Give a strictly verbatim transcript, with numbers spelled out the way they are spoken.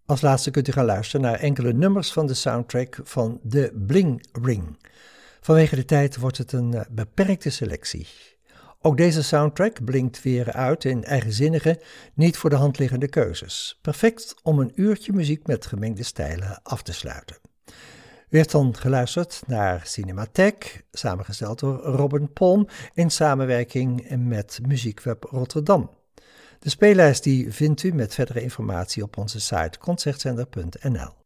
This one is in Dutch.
Als laatste kunt u gaan luisteren naar enkele nummers van de soundtrack van The Bling Ring. Vanwege de tijd wordt het een beperkte selectie. Ook deze soundtrack blinkt weer uit in eigenzinnige, niet voor de hand liggende keuzes. Perfect om een uurtje muziek met gemengde stijlen af te sluiten. U heeft dan geluisterd naar Cinematheek, samengesteld door Robin Palm in samenwerking met Muziekweb Rotterdam. De speellijst die vindt u met verdere informatie op onze site concertzender punt n l.